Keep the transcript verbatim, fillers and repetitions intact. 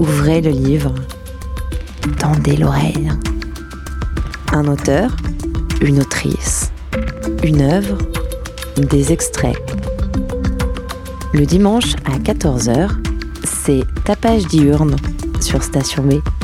ouvrez le livre, tendez l'oreille. Un auteur, une autrice, une œuvre, des extraits. Le dimanche à quatorze heures, c'est Tapage diurne sur Station B.